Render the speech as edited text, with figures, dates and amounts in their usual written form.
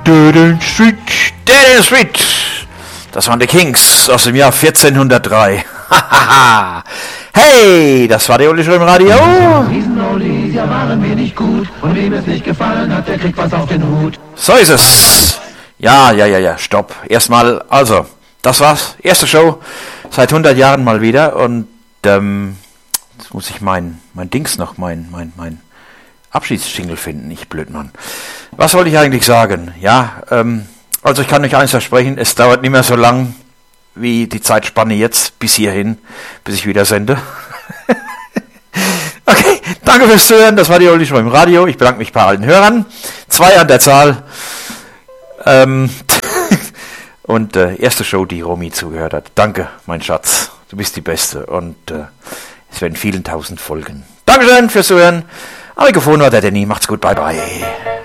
Dead End Street. Das waren die Kings aus dem Jahr 1403. Hey, das war die Uli Show im Radio. Riesen-Olis, ja waren wir nicht gut. Und wem es nicht gefallen hat, der kriegt was auf den Hut. So ist es. Ja, stopp. Erstmal, also, das war's. Erste Show seit 100 Jahren mal wieder. Und jetzt muss ich mein Dings noch, mein Abschiedsjingle finden. Ich Blödmann. Was wollte ich eigentlich sagen? Ja, also ich kann euch eins versprechen, es dauert nicht mehr so lang wie die Zeitspanne jetzt bis hierhin, bis ich wieder sende. Okay, danke fürs Zuhören. Das war die Uli Show im Radio. Ich bedanke mich bei allen Hörern. 2 an der Zahl. Und erste Show, die Romy zugehört hat. Danke, mein Schatz. Du bist die Beste. Und es werden vielen tausend folgen. Dankeschön fürs Zuhören. Am Mikrofon war der Danny. Macht's gut. Bye, bye.